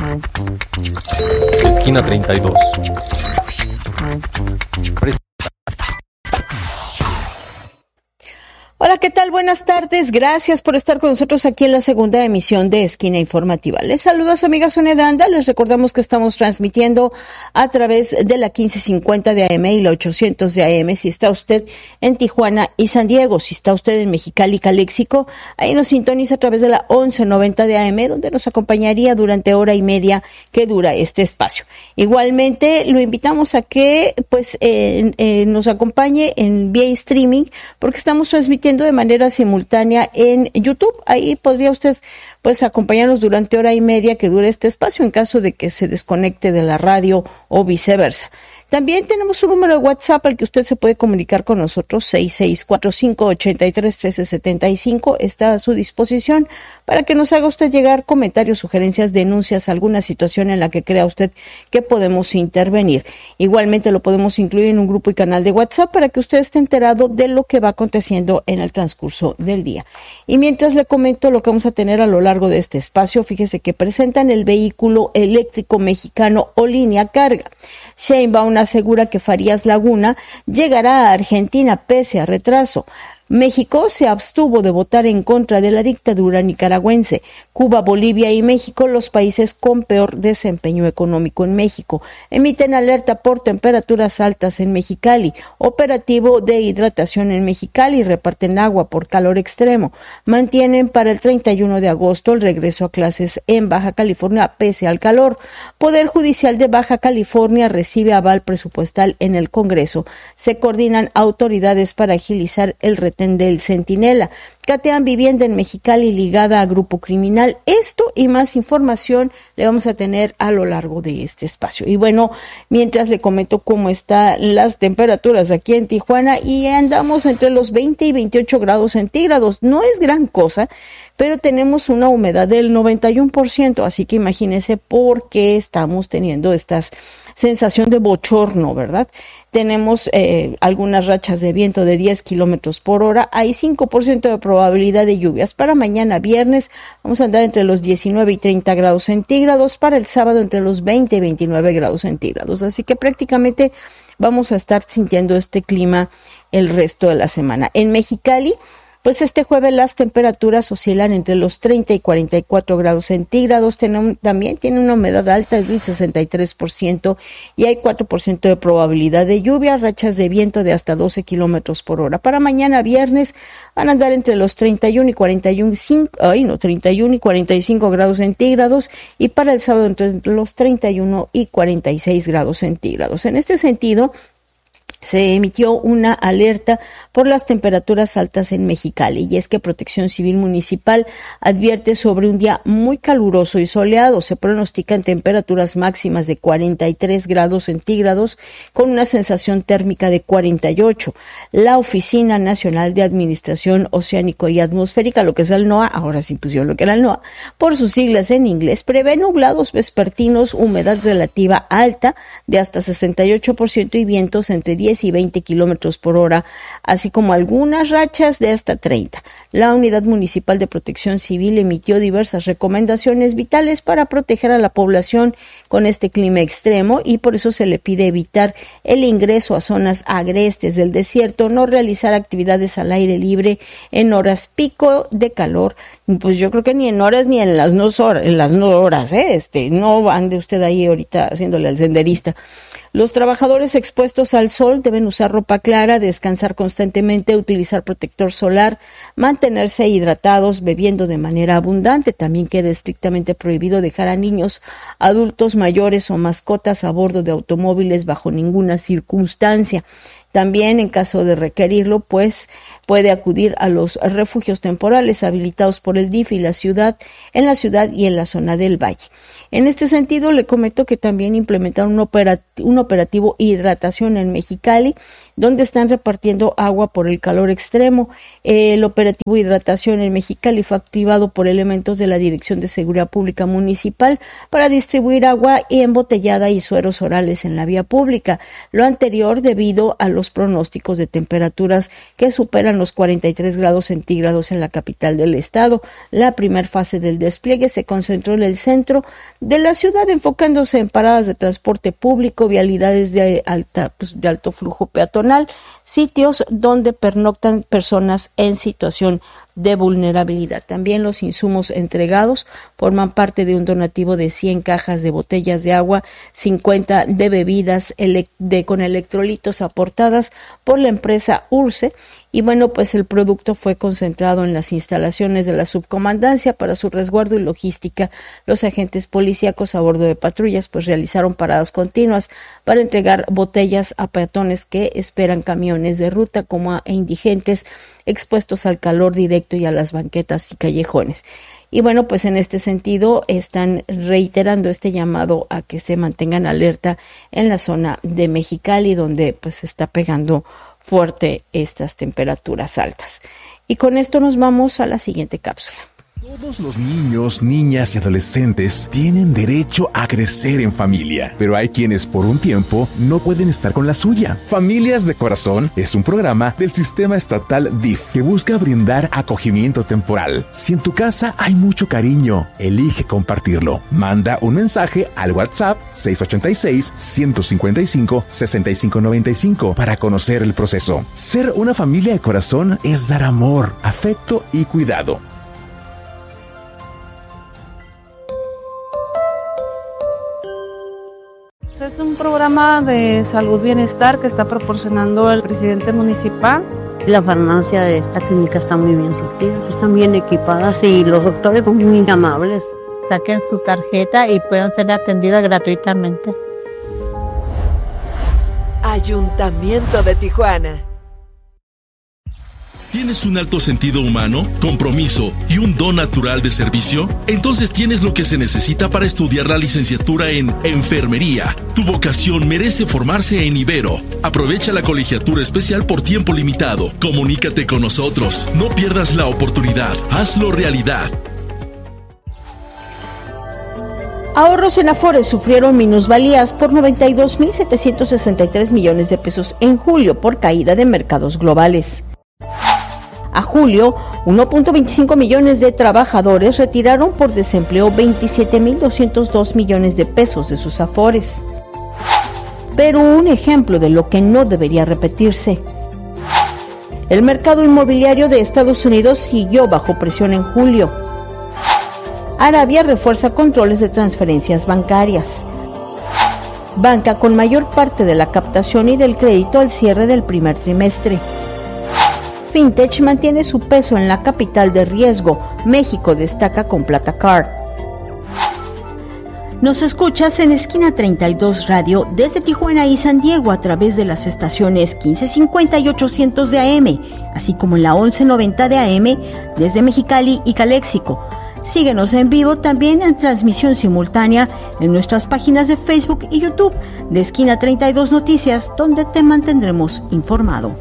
Esquina 32. Hola, ¿qué tal? Buenas tardes. Gracias por estar con nosotros aquí en la segunda emisión de Esquina Informativa. Les saluda su amiga Sonia Danda. Les recordamos que estamos transmitiendo a través de la 1550 de AM y la 800 de AM. Si está usted en Tijuana y San Diego, si está usted en Mexicali y Caléxico, ahí nos sintoniza a través de la 1190 de AM, donde nos acompañaría durante hora y media que dura este espacio. Igualmente, lo invitamos a que nos acompañe en vía streaming, porque estamos transmitiendo de manera simultánea en YouTube. Ahí podría usted acompañarnos durante hora y media que dure este espacio en caso de que se desconecte de la radio o viceversa. También tenemos un número de WhatsApp al que usted se puede comunicar con nosotros, 6645-831375. Está a su disposición para que nos haga usted llegar comentarios, sugerencias, denuncias, alguna situación en la que crea usted que podemos intervenir. Igualmente lo podemos incluir en un grupo y canal de WhatsApp para que usted esté enterado de lo que va aconteciendo en el transcurso del día. Y mientras le comento lo que vamos a tener a lo largo de este espacio, fíjese que presentan el vehículo eléctrico mexicano o línea carga. Sheinbaum asegura que Farías Laguna llegará a Argentina pese a retraso. México se abstuvo de votar en contra de la dictadura nicaragüense. Cuba, Bolivia y México, los países con peor desempeño económico en México. Emiten alerta por temperaturas altas en Mexicali. Operativo de hidratación en Mexicali. Reparten agua por calor extremo. Mantienen para el 31 de agosto el regreso a clases en Baja California pese al calor. Poder Judicial de Baja California recibe aval presupuestal en el Congreso. Se coordinan autoridades para agilizar el retén del Centinela. Catean vivienda en Mexicali ligada a grupo criminal. Esto y más información le vamos a tener a lo largo de este espacio. Y bueno, mientras le comento cómo están las temperaturas aquí en Tijuana, y andamos entre los 20 y 28 grados centígrados. No es gran cosa, pero tenemos una humedad del 91%, así que imagínense por qué estamos teniendo esta sensación de bochorno, ¿verdad? Tenemos algunas rachas de viento de 10 kilómetros por hora. Hay 5% de probabilidad de lluvias. Para mañana viernes vamos a andar entre los 19 y 30 grados centígrados. Para el sábado entre los 20 y 29 grados centígrados. Así que prácticamente vamos a estar sintiendo este clima el resto de la semana. En Mexicali, pues este jueves las temperaturas oscilan entre los 30 y 44 grados centígrados. También tiene una humedad alta, es del 63%, y hay 4% de probabilidad de lluvia, rachas de viento de hasta 12 kilómetros por hora. Para mañana viernes van a andar entre los 31 y 45 grados centígrados, y para el sábado entre los 31 y 46 grados centígrados. En este sentido, se emitió una alerta por las temperaturas altas en Mexicali, y es que Protección Civil Municipal advierte sobre un día muy caluroso y soleado. Se pronostican temperaturas máximas de 43 grados centígrados con una sensación térmica de 48. La Oficina Nacional de Administración Oceánico y Atmosférica, lo que es el NOAA, ahora sí pusieron lo que era el NOAA, por sus siglas en inglés, prevé nublados vespertinos, humedad relativa alta de hasta 68% y vientos entre 10 y 20 kilómetros por hora, así como algunas rachas de hasta 30. La Unidad Municipal de Protección Civil emitió diversas recomendaciones vitales para proteger a la población con este clima extremo, y por eso se le pide evitar el ingreso a zonas agrestes del desierto, no realizar actividades al aire libre en horas pico de calor. Pues yo creo que ni en horas ni en las no horas, no ande usted ahí ahorita haciéndole al senderista. Los trabajadores expuestos al sol deben usar ropa clara, descansar constantemente, utilizar protector solar, mantenerse hidratados, bebiendo de manera abundante. También queda estrictamente prohibido dejar a niños, adultos mayores o mascotas a bordo de automóviles bajo ninguna circunstancia. También, en caso de requerirlo, pues puede acudir a los refugios temporales habilitados por el DIF y en la ciudad y en la zona del Valle. En este sentido, le comento que también implementaron un operativo hidratación en Mexicali, donde están repartiendo agua por el calor extremo. El operativo hidratación en Mexicali fue activado por elementos de la Dirección de Seguridad Pública Municipal para distribuir agua embotellada y sueros orales en la vía pública. Lo anterior debido a los los pronósticos de temperaturas que superan los 43 grados centígrados en la capital del estado. La primera fase del despliegue se concentró en el centro de la ciudad, enfocándose en paradas de transporte público, vialidades de alto flujo peatonal, sitios donde pernoctan personas en situación de vulnerabilidad. También los insumos entregados forman parte de un donativo de 100 cajas de botellas de agua, 50 de bebidas con electrolitos aportadas por la empresa URCE. Y bueno, pues el producto fue concentrado en las instalaciones de la subcomandancia para su resguardo y logística. Los agentes policíacos a bordo de patrullas pues realizaron paradas continuas para entregar botellas a peatones que esperan camiones de ruta como a indigentes expuestos al calor directo y a las banquetas y callejones. Y bueno, pues en este sentido están reiterando este llamado a que se mantengan alerta en la zona de Mexicali, donde pues se está pegando fuerte estas temperaturas altas. Y con esto nos vamos a la siguiente cápsula. Todos los niños, niñas y adolescentes tienen derecho a crecer en familia, pero hay quienes por un tiempo no pueden estar con la suya. Familias de Corazón es un programa del sistema estatal DIF que busca brindar acogimiento temporal. Si en tu casa hay mucho cariño, elige compartirlo. Manda un mensaje al WhatsApp 686-155-6595 para conocer el proceso. Ser una familia de corazón es dar amor, afecto y cuidado. Es un programa de salud bienestar que está proporcionando el presidente municipal. La farmacia de esta clínica está muy bien surtida, están bien equipadas y los doctores son muy amables. Saquen su tarjeta y pueden ser atendidas gratuitamente. Ayuntamiento de Tijuana. ¿Tienes un alto sentido humano, compromiso y un don natural de servicio? Entonces tienes lo que se necesita para estudiar la licenciatura en Enfermería. Tu vocación merece formarse en Ibero. Aprovecha la colegiatura especial por tiempo limitado. Comunícate con nosotros. No pierdas la oportunidad. Hazlo realidad. Ahorros en Afores sufrieron minusvalías por 92.763 millones de pesos en julio por caída de mercados globales. A julio, 1.25 millones de trabajadores retiraron por desempleo 27.202 millones de pesos de sus afores. Pero un ejemplo de lo que no debería repetirse. El mercado inmobiliario de Estados Unidos siguió bajo presión en julio. Arabia refuerza controles de transferencias bancarias. Banca con mayor parte de la captación y del crédito al cierre del primer trimestre. Fintech mantiene su peso en la capital de riesgo. México destaca con Plata-Card. Nos escuchas en Esquina 32 Radio desde Tijuana y San Diego a través de las estaciones 1550 y 800 de AM, así como en la 1190 de AM desde Mexicali y Caléxico. Síguenos en vivo también en transmisión simultánea en nuestras páginas de Facebook y YouTube de Esquina 32 Noticias, donde te mantendremos informado.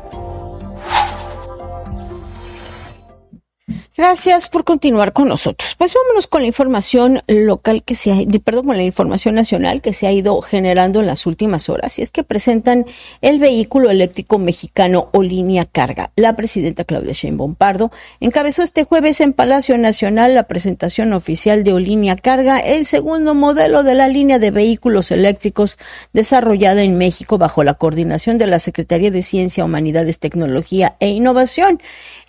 Gracias por continuar con nosotros. Pues vámonos con la información local con la información nacional que se ha ido generando en las últimas horas. Y es que presentan el vehículo eléctrico mexicano Olinía Carga. La presidenta Claudia Sheinbaum Pardo encabezó este jueves en Palacio Nacional la presentación oficial de Olinía Carga, el segundo modelo de la línea de vehículos eléctricos desarrollada en México bajo la coordinación de la Secretaría de Ciencia, Humanidades, Tecnología e Innovación.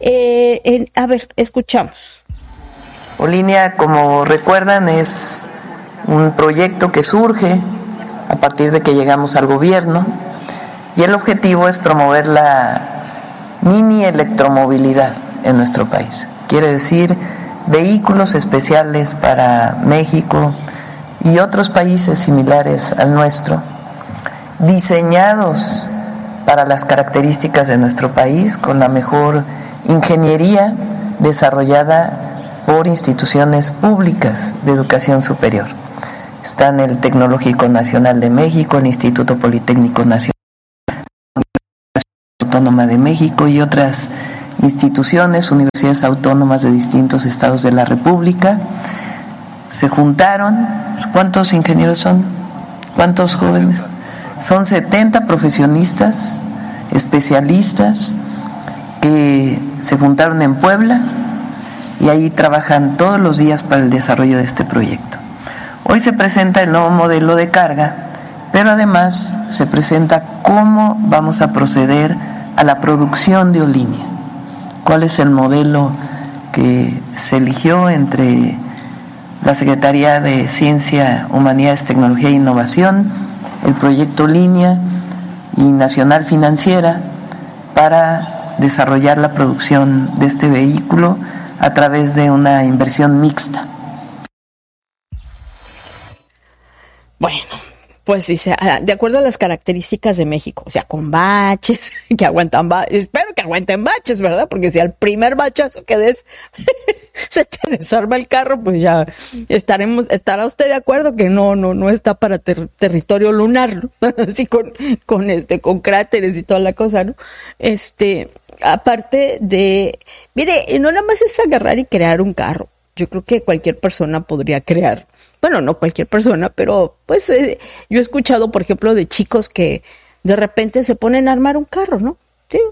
Escuchamos. Olinía, como recuerdan, es un proyecto que surge a partir de que llegamos al gobierno y el objetivo es promover la mini electromovilidad en nuestro país. Quiere decir vehículos especiales para México y otros países similares al nuestro, diseñados para las características de nuestro país con la mejor ingeniería desarrollada por instituciones públicas de educación superior. Están el Tecnológico Nacional de México, el Instituto Politécnico Nacional, la Universidad Autónoma de México y otras instituciones, universidades autónomas de distintos estados de la República. Se juntaron, ¿cuántos ingenieros son? ¿Cuántos jóvenes? Son 70 profesionistas especialistas que se juntaron en Puebla y ahí trabajan todos los días para el desarrollo de este proyecto. Hoy se presenta el nuevo modelo de carga, pero además se presenta cómo vamos a proceder a la producción de Olinnia. ¿Cuál es el modelo que se eligió entre la Secretaría de Ciencia, Humanidades, Tecnología e Innovación, el proyecto Olinnia y Nacional Financiera para desarrollar la producción de este vehículo a través de una inversión mixta? Bueno, pues dice, de acuerdo a las características de México, o sea, con baches, que aguantan espero que aguanten baches, ¿verdad? Porque si al primer bachazo que des se te desarma el carro, pues ya estará usted de acuerdo que no está para territorio lunar, ¿no? Así con cráteres y toda la cosa, ¿no? Aparte de, mire, no nada más es agarrar y crear un carro. Yo creo que cualquier persona podría crear. Bueno, no cualquier persona, pero pues yo he escuchado, por ejemplo, de chicos que de repente se ponen a armar un carro, ¿no? Sí,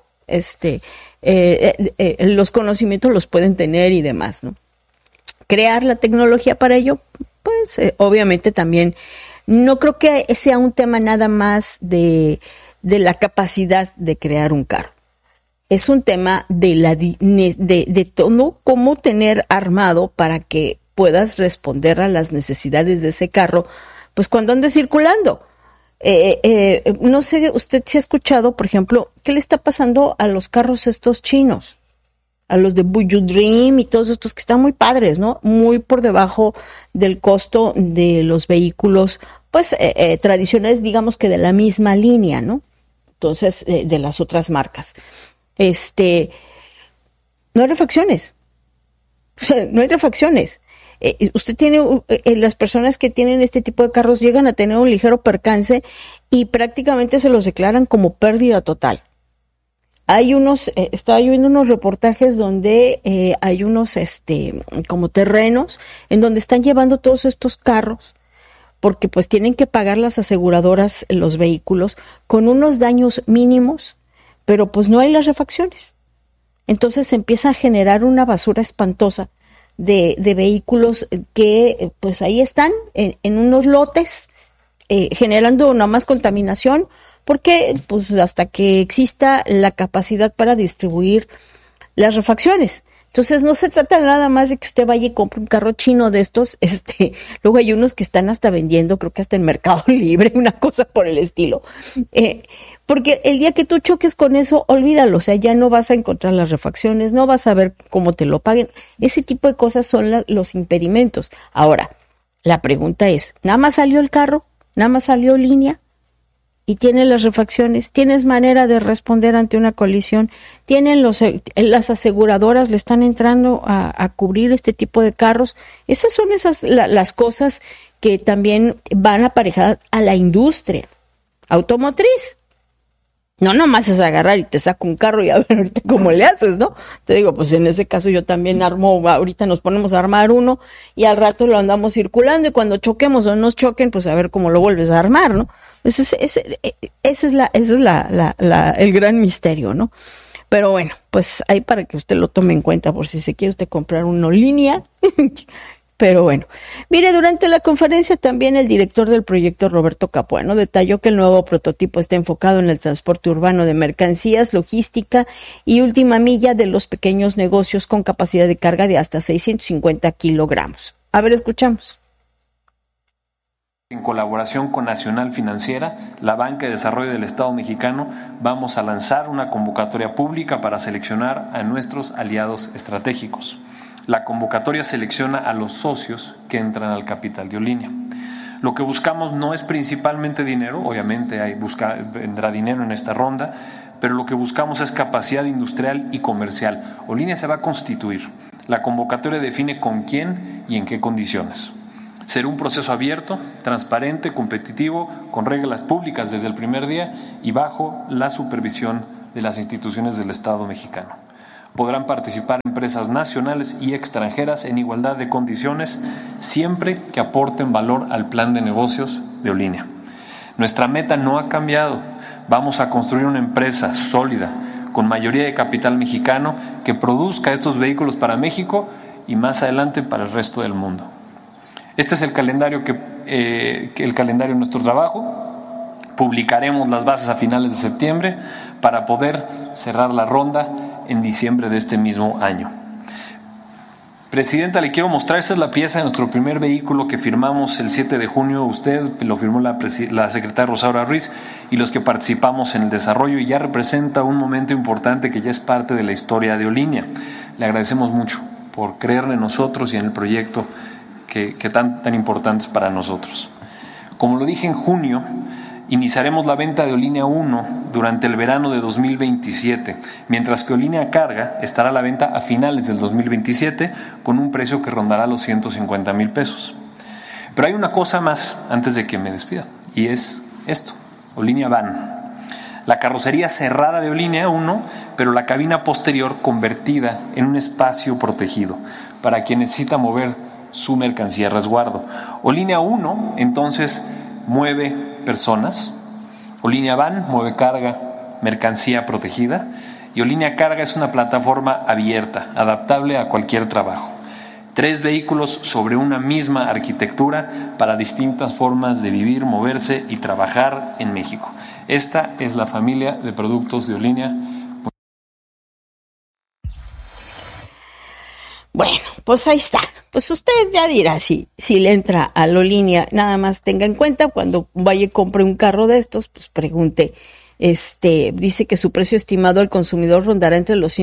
los conocimientos los pueden tener y demás, ¿no? Crear la tecnología para ello, pues obviamente también no creo que sea un tema nada más de la capacidad de crear un carro. Es un tema de todo, cómo tener armado para que puedas responder a las necesidades de ese carro, pues cuando ande circulando. No sé, usted si ha escuchado, por ejemplo, ¿qué le está pasando a los carros estos chinos? A los de Buju Dream y todos estos que están muy padres, ¿no? Muy por debajo del costo de los vehículos, pues, tradicionales, digamos que de la misma línea, ¿no? Entonces, de las otras marcas. No hay refacciones. O sea, no hay refacciones. Usted tiene, las personas que tienen este tipo de carros llegan a tener un ligero percance y prácticamente se los declaran como pérdida total. Hay estaba yo viendo unos reportajes donde hay unos, como terrenos en donde están llevando todos estos carros porque pues tienen que pagar las aseguradoras los vehículos con unos daños mínimos, pero pues no hay las refacciones. Entonces se empieza a generar una basura espantosa de vehículos que pues ahí están en unos lotes generando nada más contaminación, porque pues hasta que exista la capacidad para distribuir las refacciones. Entonces no se trata nada más de que usted vaya y compre un carro chino de estos, luego hay unos que están hasta vendiendo, creo que hasta en Mercado Libre, una cosa por el estilo. Porque el día que tú choques con eso, olvídalo, o sea, ya no vas a encontrar las refacciones, no vas a ver cómo te lo paguen. Ese tipo de cosas son los impedimentos. Ahora, la pregunta es, ¿nada más salió el carro? ¿Nada más salió línea? ¿Y tiene las refacciones? ¿Tienes manera de responder ante una colisión? ¿Tienen las aseguradoras le están entrando a cubrir este tipo de carros? Esas son las cosas que también van aparejadas a la industria automotriz. No nomás es agarrar y te saco un carro y a ver ahorita cómo le haces, ¿no? Te digo, pues en ese caso yo también ahorita nos ponemos a armar uno y al rato lo andamos circulando y cuando choquemos o nos choquen, pues a ver cómo lo vuelves a armar, ¿no? Pues ese es el gran misterio, ¿no? Pero bueno, pues ahí para que usted lo tome en cuenta por si se quiere usted comprar uno línea. Pero bueno, mire, durante la conferencia también el director del proyecto, Roberto Capuano, detalló que el nuevo prototipo está enfocado en el transporte urbano de mercancías, logística y última milla de los pequeños negocios con capacidad de carga de hasta 650 kilogramos. A ver, escuchamos. En colaboración con Nacional Financiera, la Banca de Desarrollo del Estado Mexicano, vamos a lanzar una convocatoria pública para seleccionar a nuestros aliados estratégicos. La convocatoria selecciona a los socios que entran al capital de Olinnia. Lo que buscamos no es principalmente dinero, obviamente vendrá dinero en esta ronda, pero lo que buscamos es capacidad industrial y comercial. Olinnia se va a constituir. La convocatoria define con quién y en qué condiciones. Será un proceso abierto, transparente, competitivo, con reglas públicas desde el primer día y bajo la supervisión de las instituciones del Estado mexicano. Podrán participar empresas nacionales y extranjeras en igualdad de condiciones, siempre que aporten valor al plan de negocios de Olinnia. Nuestra meta no ha cambiado. Vamos a construir una empresa sólida, con mayoría de capital mexicano, que produzca estos vehículos para México y más adelante para el resto del mundo. Este es el calendario de nuestro trabajo. Publicaremos las bases a finales de septiembre para poder cerrar la ronda en diciembre de este mismo año. Presidenta, le quiero mostrar, esta es la pieza de nuestro primer vehículo que firmamos el 7 de junio. Usted lo firmó la secretaria Rosaura Ruiz y los que participamos en el desarrollo, y ya representa un momento importante que ya es parte de la historia de Olinea. Le agradecemos mucho por creer en nosotros y en el proyecto que tan importante es para nosotros. Como lo dije en junio, iniciaremos la venta de Olinea 1 durante el verano de 2027, mientras que Olinea Carga estará a la venta a finales del 2027 con un precio que rondará los 150,000 pesos. Pero hay una cosa más antes de que me despida, y es esto: Olinea Van. La carrocería cerrada de Olinea 1, pero la cabina posterior convertida en un espacio protegido para quien necesita mover su mercancía a resguardo. Olinea 1 entonces mueve personas, Olinea Van mueve carga, mercancía protegida, y Olinea Carga es una plataforma abierta, adaptable a cualquier trabajo. 3 vehículos sobre una misma arquitectura para distintas formas de vivir, moverse y trabajar en México. Esta es la familia de productos de Olinea. Bueno, pues ahí está. Pues usted ya dirá si le entra a la Olinea. Nada más tenga en cuenta, cuando vaya y compre un carro de estos, pues pregunte. Dice que su precio estimado al consumidor rondará los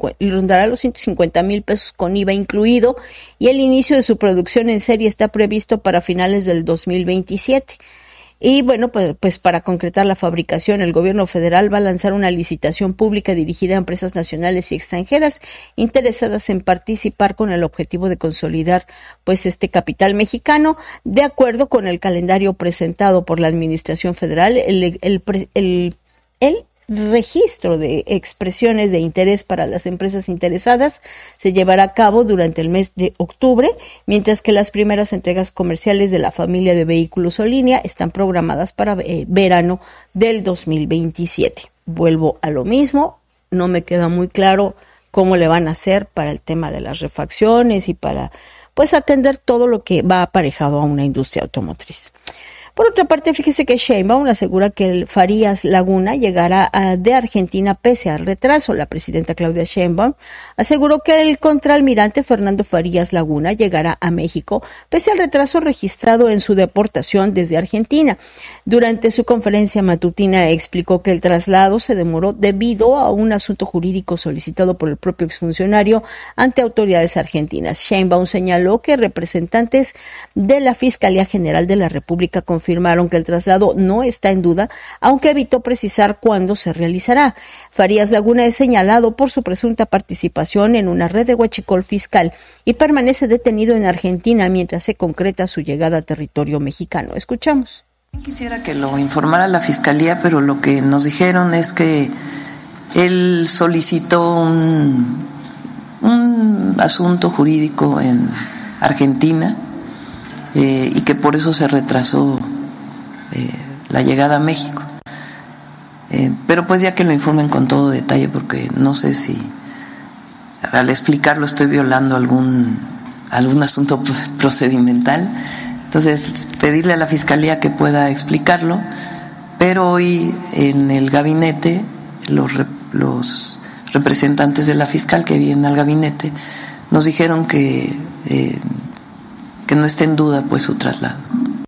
150,000 pesos con IVA incluido, y el inicio de su producción en serie está previsto para finales del 2027. Y bueno, pues para concretar la fabricación, el gobierno federal va a lanzar una licitación pública dirigida a empresas nacionales y extranjeras interesadas en participar, con el objetivo de consolidar pues este capital mexicano. De acuerdo con el calendario presentado por la Administración Federal, el registro de expresiones de interés para las empresas interesadas se llevará a cabo durante el mes de octubre, mientras que las primeras entregas comerciales de la familia de vehículos Olinea están programadas para verano del 2027. Vuelvo a lo mismo, no me queda muy claro cómo le van a hacer para el tema de las refacciones y para pues atender todo lo que va aparejado a una industria automotriz. Por otra parte, fíjese que Sheinbaum asegura que el Farías Laguna llegará de Argentina pese al retraso. La presidenta Claudia Sheinbaum aseguró que el contraalmirante Fernando Farías Laguna llegará a México pese al retraso registrado en su deportación desde Argentina. Durante su conferencia matutina explicó que el traslado se demoró debido a un asunto jurídico solicitado por el propio exfuncionario ante autoridades argentinas. Sheinbaum señaló que representantes de la Fiscalía General de la República confirmaron que el traslado no está en duda, aunque evitó precisar cuándo se realizará. Farías Laguna es señalado por su presunta participación en una red de huachicol fiscal y permanece detenido en Argentina mientras se concreta su llegada a territorio mexicano. Escuchamos. Quisiera que lo informara la Fiscalía, pero lo que nos dijeron es que él solicitó un asunto jurídico en Argentina y que por eso se retrasó la llegada a México. Pero pues ya que lo informen con todo detalle, porque no sé si al explicarlo estoy violando algún asunto procedimental. Entonces, pedirle a la Fiscalía que pueda explicarlo, pero hoy en el gabinete los representantes de la fiscal que vienen al gabinete nos dijeron que no esté en duda pues su traslado.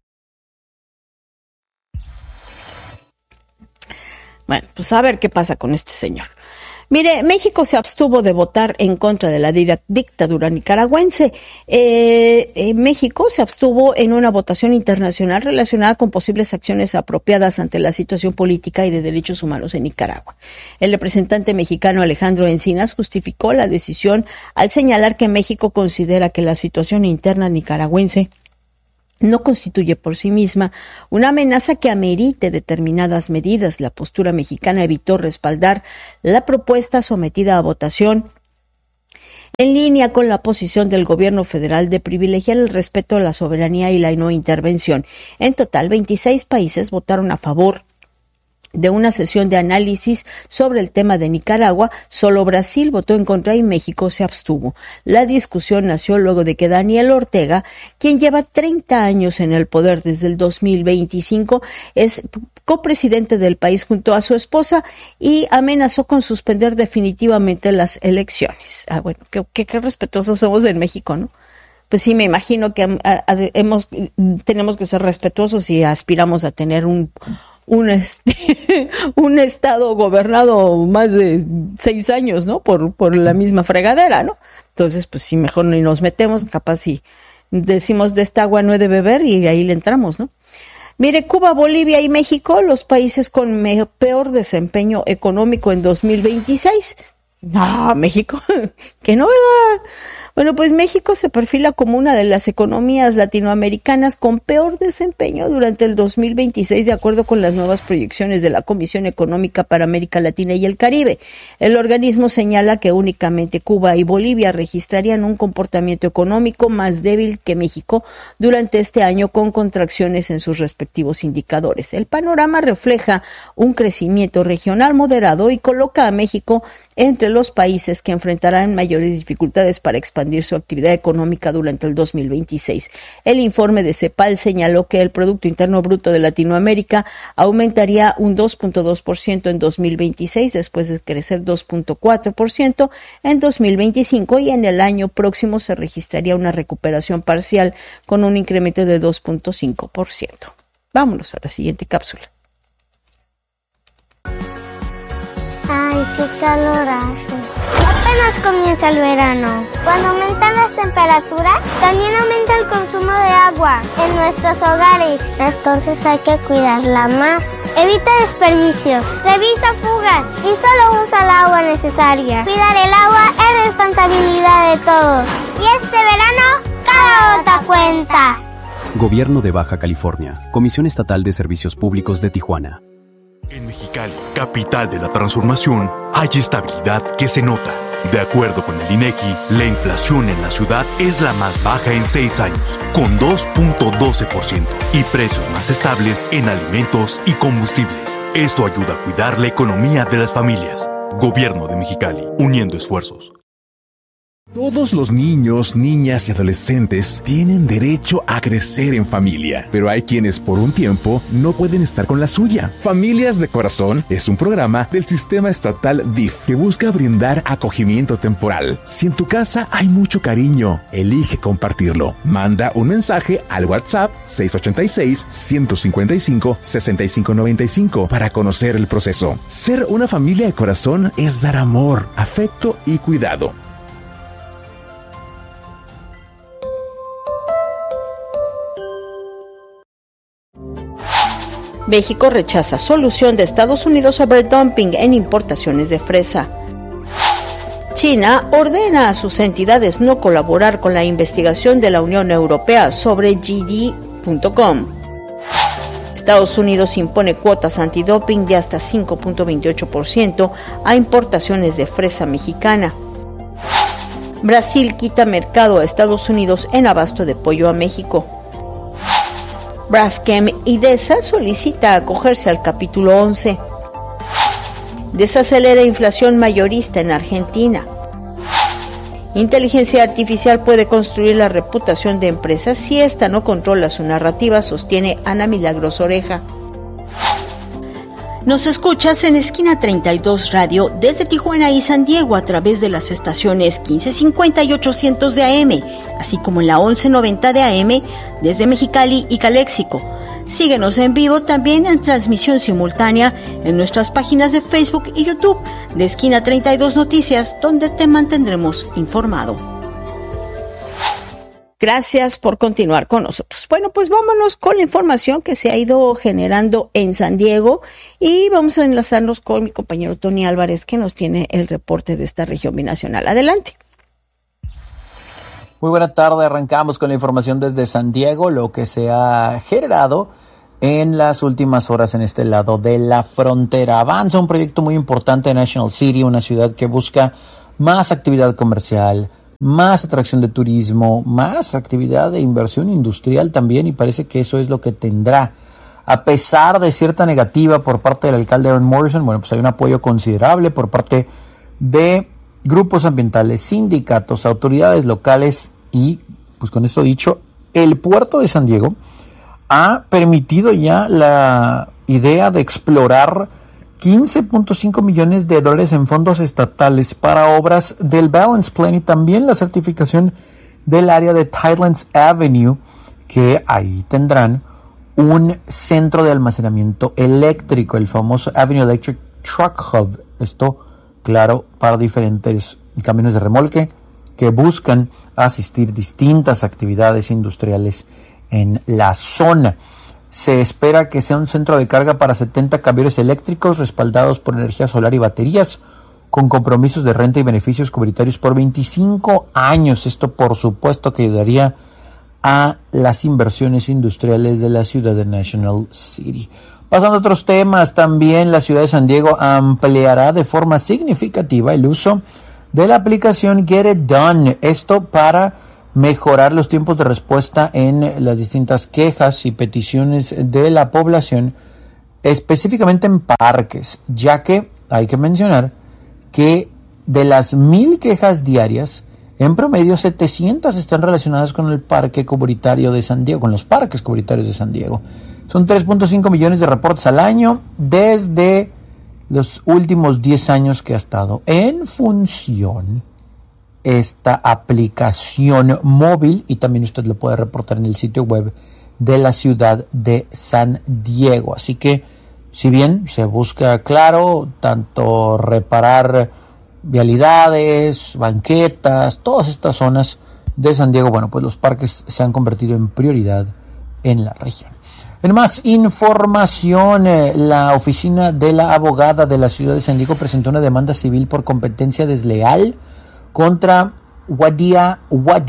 Bueno, pues a ver qué pasa con este señor. Mire, México se abstuvo de votar en contra de la dictadura nicaragüense. México se abstuvo en una votación internacional relacionada con posibles acciones apropiadas ante la situación política y de derechos humanos en Nicaragua. El representante mexicano Alejandro Encinas justificó la decisión al señalar que México considera que la situación interna nicaragüense no constituye por sí misma una amenaza que amerite determinadas medidas. La postura mexicana evitó respaldar la propuesta sometida a votación, en línea con la posición del gobierno federal de privilegiar el respeto a la soberanía y la no intervención. En total, 26 países votaron a favor de una sesión de análisis sobre el tema de Nicaragua, solo Brasil votó en contra y México se abstuvo. La discusión nació luego de que Daniel Ortega, quien lleva 30 años en el poder desde el 2025, es copresidente del país junto a su esposa y amenazó con suspender definitivamente las elecciones. Bueno, qué respetuosos somos en México, ¿no? Pues sí, me imagino que tenemos que ser respetuosos y aspiramos a tener un estado gobernado más de 6 años, ¿no? Por la misma fregadera, ¿no? Entonces, pues sí, mejor ni nos metemos, capaz si decimos de esta agua no he de beber y ahí le entramos, ¿no? Mire, Cuba, Bolivia y México, los países con peor desempeño económico en 2026. No, México, qué novedad. Bueno, pues México se perfila como una de las economías latinoamericanas con peor desempeño durante el 2026, de acuerdo con las nuevas proyecciones de la Comisión Económica para América Latina y el Caribe. El organismo señala que únicamente Cuba y Bolivia registrarían un comportamiento económico más débil que México durante este año, con contracciones en sus respectivos indicadores. El panorama refleja un crecimiento regional moderado y coloca a México entre los países que enfrentarán mayores dificultades para expandir su actividad económica durante el 2026. El informe de CEPAL señaló que el Producto Interno Bruto de Latinoamérica aumentaría un 2.2% en 2026, después de crecer 2.4% en 2025, y en el año próximo se registraría una recuperación parcial con un incremento de 2.5%. Vámonos a la siguiente cápsula. Ay, qué calor hace. Apenas comienza el verano. Cuando aumentan las temperaturas, también aumenta el consumo de agua en nuestros hogares. Entonces hay que cuidarla más. Evita desperdicios, revisa fugas y solo usa el agua necesaria. Cuidar el agua es responsabilidad de todos. Y este verano, cada gota cuenta. Gobierno de Baja California, Comisión Estatal de Servicios Públicos de Tijuana. En Mexicali, capital de la transformación, hay estabilidad que se nota. De acuerdo con el INEGI, la inflación en la ciudad es la más baja en 6 años, con 2.12%, y precios más estables en alimentos y combustibles. Esto ayuda a cuidar la economía de las familias. Gobierno de Mexicali, uniendo esfuerzos. Todos los niños, niñas y adolescentes tienen derecho a crecer en familia, pero hay quienes por un tiempo no pueden estar con la suya. Familias de Corazón es un programa del sistema estatal DIF que busca brindar acogimiento temporal. Si en tu casa hay mucho cariño, elige compartirlo. Manda un mensaje al WhatsApp 686-155-6595 para conocer el proceso. Ser una familia de corazón es dar amor, afecto y cuidado. México rechaza solución de Estados Unidos sobre dumping en importaciones de fresa. China ordena a sus entidades no colaborar con la investigación de la Unión Europea sobre JD.com. Estados Unidos impone cuotas antidoping de hasta 5.28% a importaciones de fresa mexicana. Brasil quita mercado a Estados Unidos en abasto de pollo a México. Braskem y DESA solicita acogerse al capítulo 11. Desacelera inflación mayorista en Argentina. Inteligencia artificial puede construir la reputación de empresas si ésta no controla su narrativa, sostiene Ana Milagros Oreja. Nos escuchas en Esquina 32 Radio desde Tijuana y San Diego a través de las estaciones 1550 y 800 de AM, así como en la 1190 de AM desde Mexicali y Caléxico. Síguenos en vivo también en transmisión simultánea en nuestras páginas de Facebook y YouTube de Esquina 32 Noticias, donde te mantendremos informado. Gracias por continuar con nosotros. Bueno, pues vámonos con la información que se ha ido generando en San Diego y vamos a enlazarnos con mi compañero Tony Álvarez, que nos tiene el reporte de esta región binacional. Adelante. Muy buena tarde, arrancamos con la información desde San Diego, lo que se ha generado en las últimas horas en este lado de la frontera. Avanza un proyecto muy importante en National City, una ciudad que busca más actividad comercial, más atracción de turismo, más actividad de inversión industrial también, y parece que eso es lo que tendrá A pesar de cierta negativa por parte del alcalde Aaron Morrison, bueno, pues hay un apoyo considerable por parte de grupos ambientales, sindicatos, autoridades locales y, pues con esto dicho, el puerto de San Diego ha permitido ya la idea de explorar $15.5 millones en fondos estatales para obras del Balance Plan y también la certificación del área de Tidelands Avenue, que ahí tendrán un centro de almacenamiento eléctrico, el famoso Avenue Electric Truck Hub. Esto, claro, para diferentes camiones de remolque que buscan asistir distintas actividades industriales en la zona. Se espera que sea un centro de carga para 70 camiones eléctricos respaldados por energía solar y baterías, con compromisos de renta y beneficios comunitarios por 25 años. Esto, por supuesto, que ayudaría a las inversiones industriales de la ciudad de National City. Pasando a otros temas, también la ciudad de San Diego ampliará de forma significativa el uso de la aplicación Get It Done. Esto para mejorar los tiempos de respuesta en las distintas quejas y peticiones de la población, específicamente en parques, ya que hay que mencionar que de las 1,000 quejas diarias, en promedio 700 están relacionadas con el parque comunitario de San Diego, con los parques comunitarios de San Diego. Son 3.5 millones de reportes al año desde los últimos 10 años que ha estado en función esta aplicación móvil, y también usted lo puede reportar en el sitio web de la ciudad de San Diego. Así que, si bien se busca, claro, tanto reparar vialidades, banquetas, todas estas zonas de San Diego, bueno, pues los parques se han convertido en prioridad en la región. En más información, la oficina de la abogada de la ciudad de San Diego presentó una demanda civil por competencia desleal contra Wadia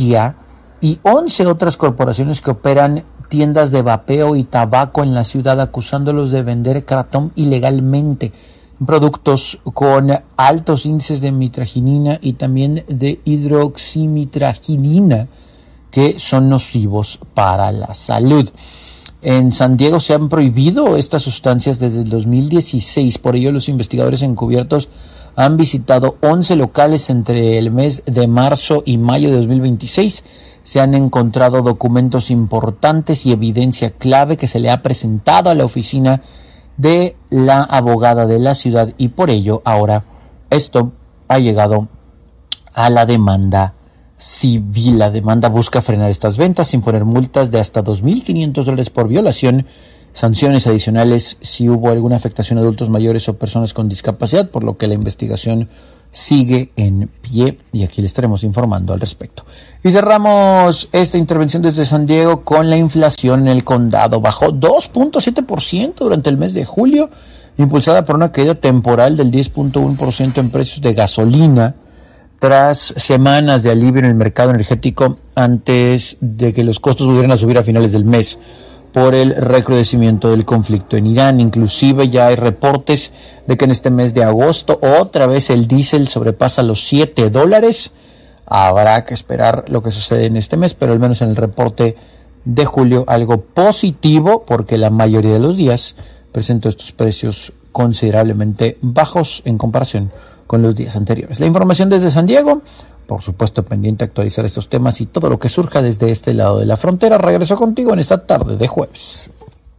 y 11 otras corporaciones que operan tiendas de vapeo y tabaco en la ciudad, acusándolos de vender kratom ilegalmente, productos con altos índices de mitragynina y también de hidroximitragynina que son nocivos para la salud. En San Diego se han prohibido estas sustancias desde el 2016, por ello los investigadores encubiertos han visitado 11 locales entre el mes de marzo y mayo de 2026. Se han encontrado documentos importantes y evidencia clave que se le ha presentado a la oficina de la abogada de la ciudad, y por ello ahora esto ha llegado a la demanda civil. La demanda busca frenar estas ventas, imponer multas de hasta $2,500 por violación, sanciones adicionales si hubo alguna afectación a adultos mayores o personas con discapacidad, por lo que la investigación sigue en pie y aquí le estaremos informando al respecto. Y cerramos esta intervención desde San Diego con la inflación en el condado. Bajó 2.7% durante el mes de julio, impulsada por una caída temporal del 10.1% en precios de gasolina, tras semanas de alivio en el mercado energético antes de que los costos volvieran a subir a finales del mes por el recrudecimiento del conflicto en Irán. Inclusive ya hay reportes de que en este mes de agosto otra vez el diésel sobrepasa los $7. Habrá que esperar lo que sucede en este mes, pero al menos en el reporte de julio algo positivo, porque la mayoría de los días presentó estos precios considerablemente bajos en comparación con los días anteriores. La información desde San Diego, por supuesto pendiente a actualizar estos temas y todo lo que surja desde este lado de la frontera. Regreso contigo en esta tarde de jueves.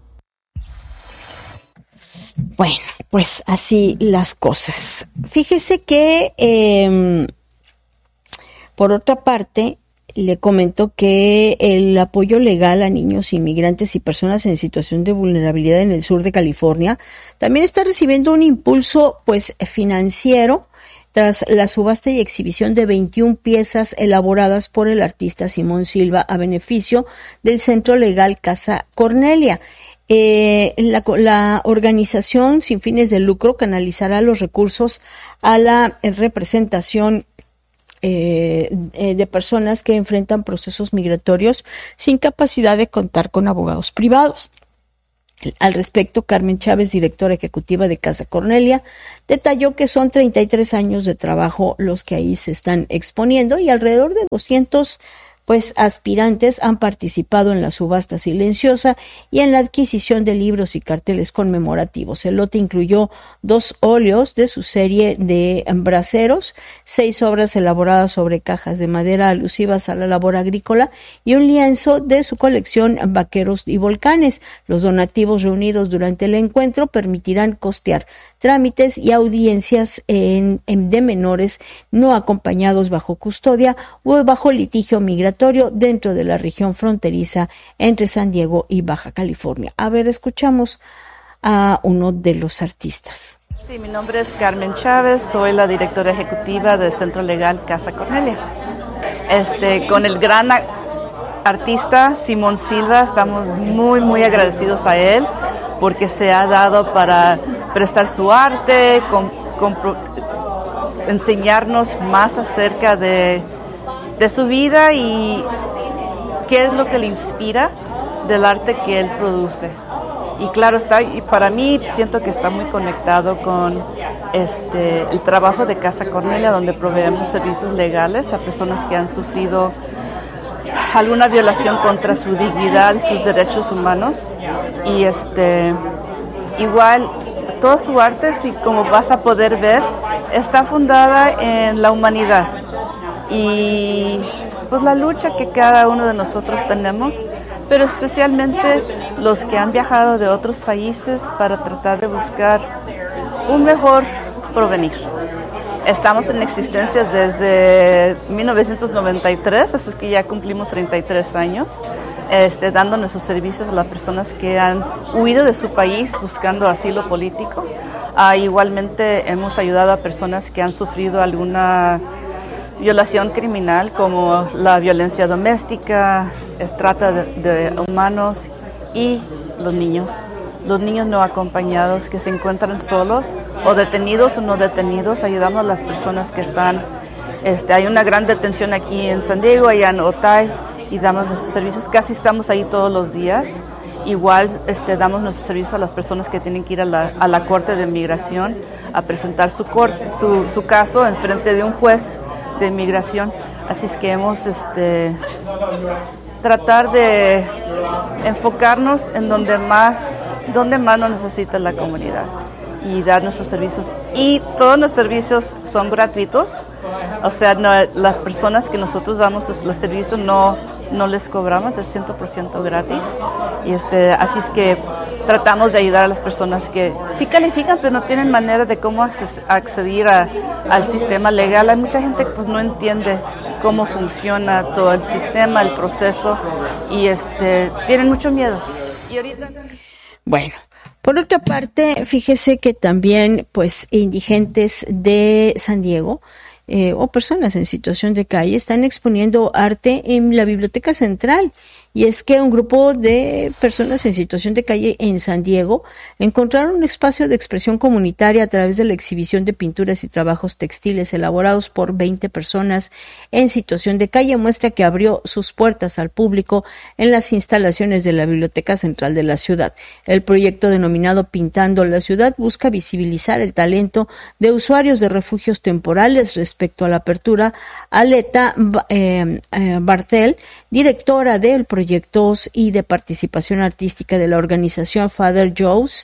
Bueno, pues así las cosas. Fíjese que, por otra parte, le comento que el apoyo legal a niños inmigrantes y personas en situación de vulnerabilidad en el sur de California también está recibiendo un impulso, pues, financiero, tras la subasta y exhibición de 21 piezas elaboradas por el artista Simón Silva a beneficio del Centro Legal Casa Cornelia. La organización sin fines de lucro canalizará los recursos a la representación de personas que enfrentan procesos migratorios sin capacidad de contar con abogados privados. Al respecto, Carmen Chávez, directora ejecutiva de Casa Cornelia, detalló que son 33 años de trabajo los que ahí se están exponiendo y alrededor de 200 pues aspirantes han participado en la subasta silenciosa y en la adquisición de libros y carteles conmemorativos. El lote incluyó 2 óleos de su serie de braseros, 6 obras elaboradas sobre cajas de madera alusivas a la labor agrícola y un lienzo de su colección Vaqueros y Volcanes. Los donativos reunidos durante el encuentro permitirán costear trámites y audiencias de menores no acompañados bajo custodia o bajo litigio migratorio dentro de la región fronteriza entre San Diego y Baja California. A ver, escuchamos a uno de los artistas. Sí, mi nombre es Carmen Chávez, soy la directora ejecutiva del Centro Legal Casa Cornelia. Con el gran artista Simón Silva estamos muy agradecidos a él porque se ha dado para prestar su arte, enseñarnos más acerca de su vida y qué es lo que le inspira del arte que él produce. Y claro, y para mí siento que está muy conectado con el trabajo de Casa Cornelia, donde proveemos servicios legales a personas que han sufrido alguna violación contra su dignidad y sus derechos humanos. Y igual toda su arte, sí, como vas a poder ver, está fundada en la humanidad y pues la lucha que cada uno de nosotros tenemos, pero especialmente los que han viajado de otros países para tratar de buscar un mejor porvenir. Estamos en existencia desde 1993, así que ya cumplimos 33 años, dando nuestros servicios a las personas que han huido de su país buscando asilo político. Igualmente hemos ayudado a personas que han sufrido alguna violación criminal, como la violencia doméstica, trata de humanos y los niños no acompañados que se encuentran solos o detenidos o no detenidos. Ayudamos a las personas que están, hay una gran detención aquí en San Diego, allá en Otay, y damos nuestros servicios, casi estamos ahí todos los días. Igual damos nuestros servicios a las personas que tienen que ir a la Corte de Inmigración a presentar su caso en frente de un juez de inmigración. Así es que hemos tratar de enfocarnos en donde más nos necesita la comunidad y dar nuestros servicios. Y todos los servicios son gratuitos, o sea, las personas que nosotros damos los servicios no les cobramos, es 100% gratis. Y así es que tratamos de ayudar a las personas que sí califican, pero no tienen manera de cómo acceder al sistema legal. Hay mucha gente que pues no entiende cómo funciona todo el sistema, el proceso, y tienen mucho miedo. Y ahorita... Bueno, por otra parte, fíjese que también, pues, indigentes de San Diego o personas en situación de calle están exponiendo arte en la Biblioteca Central. Y es que un grupo de personas en situación de calle en San Diego encontraron un espacio de expresión comunitaria a través de la exhibición de pinturas y trabajos textiles elaborados por 20 personas en situación de calle, muestra que abrió sus puertas al público en las instalaciones de la Biblioteca Central de la ciudad. El proyecto denominado Pintando la Ciudad busca visibilizar el talento de usuarios de refugios temporales respecto a la apertura. Aleta Bartel, directora del proyectos y de participación artística de la organización Father Joe's,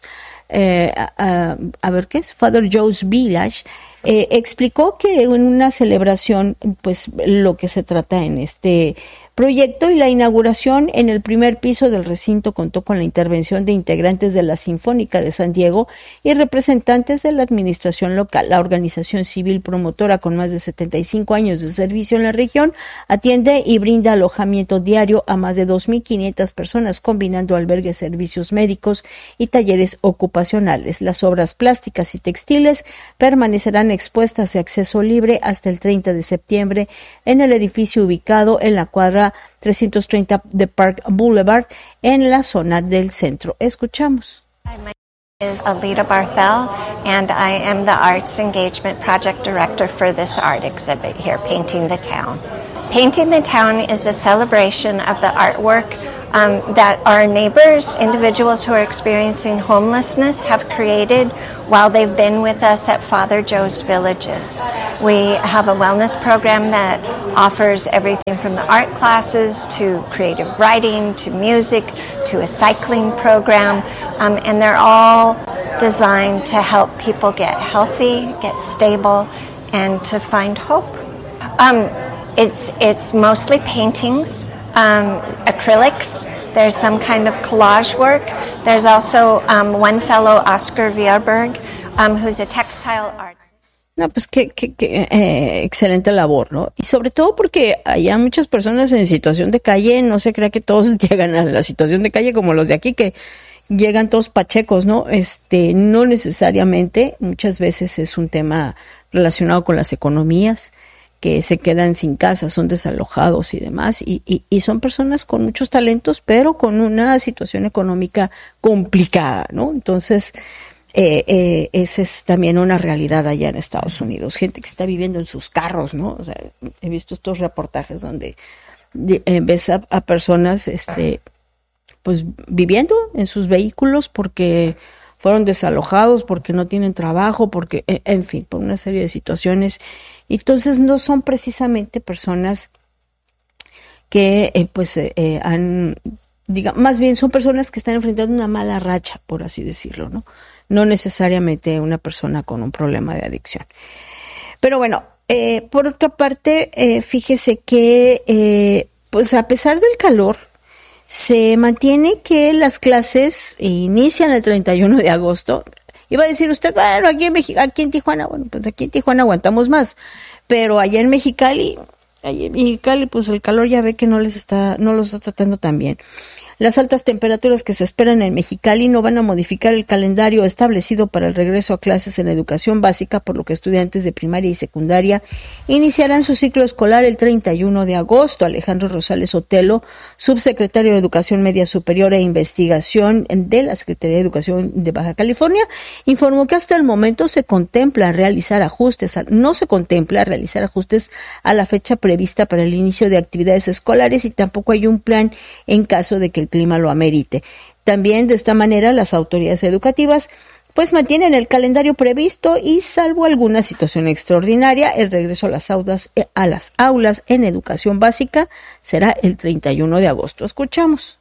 Father Joe's Village, explicó que en una celebración, pues lo que se trata en este proyecto y la inauguración en el primer piso del recinto contó con la intervención de integrantes de la Sinfónica de San Diego y representantes de la administración local. La organización civil promotora, con más de 75 años de servicio en la región, atiende y brinda alojamiento diario a más de 2,500 personas, combinando albergues, servicios médicos y talleres ocupacionales. Las obras plásticas y textiles permanecerán expuestas de acceso libre hasta el 30 de septiembre en el edificio ubicado en la cuadra 330 de Park Boulevard en la zona del centro. Escuchamos. My name is Alita Barthel, and I am the Arts Engagement Project Director for this art exhibit here, Painting the Town. Painting the Town is a celebration of the artwork that our neighbors, individuals who are experiencing homelessness, have created while they've been with us at Father Joe's Villages. We have a wellness program that offers everything from the art classes to creative writing to music to a cycling program, and they're all designed to help people get healthy, get stable, and to find hope. It's mostly paintings, acrylics. There's some kind of collage work. There's also one fellow, Oscar Vierberg, who's a textile artist. No, pues qué excelente labor, ¿no? Y sobre todo porque hay muchas personas en situación de calle, no se crea que todos llegan a la situación de calle como los de aquí, que llegan todos pachecos, ¿no? No necesariamente, muchas veces es un tema relacionado con las economías, que se quedan sin casa, son desalojados y demás, y son personas con muchos talentos, pero con una situación económica complicada, ¿no? Entonces, esa es también una realidad allá en Estados Unidos. Gente que está viviendo en sus carros, ¿no? O sea, he visto estos reportajes donde ves a personas, pues viviendo en sus vehículos porque fueron desalojados, porque no tienen trabajo, porque, en fin, por una serie de situaciones. Entonces no son precisamente personas que más bien son personas que están enfrentando una mala racha, por así decirlo, ¿no? No necesariamente una persona con un problema de adicción. Pero bueno, por otra parte, fíjese que pues a pesar del calor, se mantiene que las clases inician el 31 de agosto. Iba a decir usted, bueno, aquí en Tijuana, bueno, pues aquí en Tijuana aguantamos más, pero allá en Mexicali, pues el calor ya ve que no los está tratando tan bien. Las altas temperaturas que se esperan en Mexicali no van a modificar el calendario establecido para el regreso a clases en educación básica, por lo que estudiantes de primaria y secundaria iniciarán su ciclo escolar el 31 de agosto. Alejandro Rosales Otelo, subsecretario de Educación Media Superior e Investigación de la Secretaría de Educación de Baja California, informó que hasta el momento no se contempla realizar ajustes a la fecha prevista para el inicio de actividades escolares y tampoco hay un plan en caso de que el clima lo amerite. También de esta manera las autoridades educativas pues mantienen el calendario previsto y salvo alguna situación extraordinaria, el regreso a las aulas en educación básica será el 31 de agosto. Escuchamos.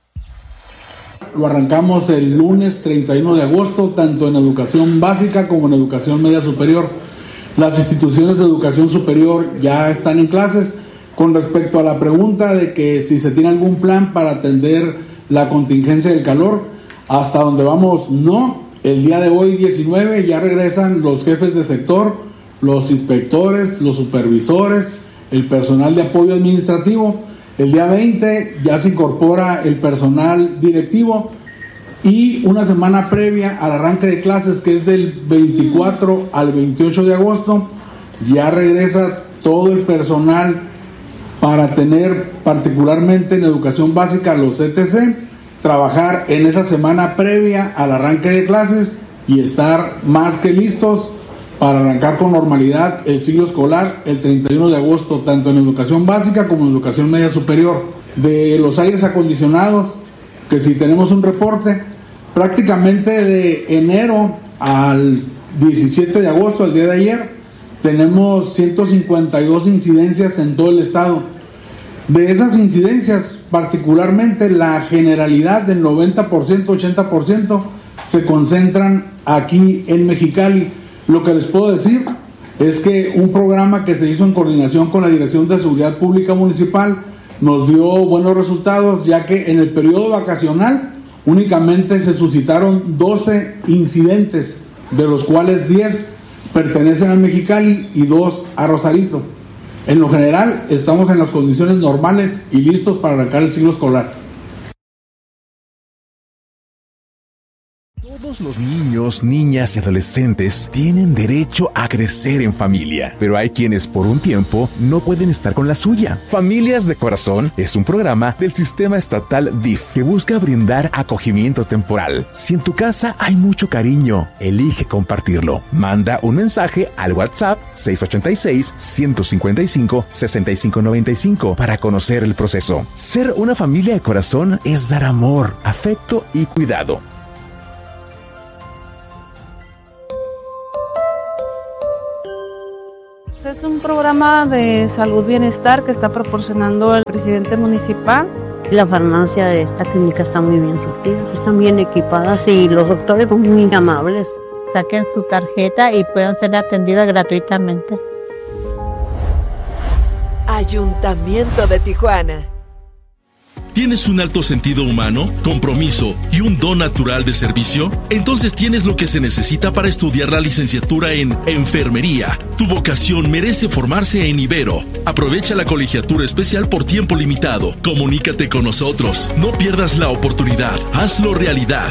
Lo arrancamos el lunes 31 de agosto, tanto en educación básica como en educación media superior. Las instituciones de educación superior ya están en clases. Con respecto a la pregunta de que si se tiene algún plan para atender la contingencia del calor, hasta donde vamos, no. El día de hoy, 19, ya regresan los jefes de sector, los inspectores, los supervisores, el personal de apoyo administrativo. El día 20 ya se incorpora el personal directivo y una semana previa al arranque de clases, que es del 24 al 28 de agosto, ya regresa todo el personal para tener particularmente en educación básica los ETC, trabajar en esa semana previa al arranque de clases y estar más que listos para arrancar con normalidad el ciclo escolar el 31 de agosto, tanto en educación básica como en educación media superior. De los aires acondicionados, que si tenemos un reporte, prácticamente de enero al 17 de agosto, al día de ayer, tenemos 152 incidencias en todo el estado. De esas incidencias, particularmente la generalidad del 90%, 80%, se concentran aquí en Mexicali. Lo que les puedo decir es que un programa que se hizo en coordinación con la Dirección de Seguridad Pública Municipal nos dio buenos resultados, ya que en el periodo vacacional únicamente se suscitaron 12 incidentes, de los cuales 10 pertenecen a Mexicali y 2 a Rosarito. En lo general, estamos en las condiciones normales y listos para arrancar el ciclo escolar. Todos los niños, niñas y adolescentes tienen derecho a crecer en familia, pero hay quienes por un tiempo no pueden estar con la suya. Familias de Corazón es un programa del sistema estatal DIF que busca brindar acogimiento temporal. Si en tu casa hay mucho cariño, elige compartirlo. Manda un mensaje al WhatsApp 686-155-6595 para conocer el proceso. Ser una familia de corazón es dar amor, afecto y cuidado. Es un programa de salud bienestar que está proporcionando el presidente municipal. La farmacia de esta clínica está muy bien surtida, están bien equipadas y los doctores son muy amables. Saquen su tarjeta y puedan ser atendidas gratuitamente. Ayuntamiento de Tijuana. ¿Tienes un alto sentido humano, compromiso y un don natural de servicio? Entonces tienes lo que se necesita para estudiar la licenciatura en Enfermería. Tu vocación merece formarse en Ibero. Aprovecha la colegiatura especial por tiempo limitado. Comunícate con nosotros. No pierdas la oportunidad. Hazlo realidad.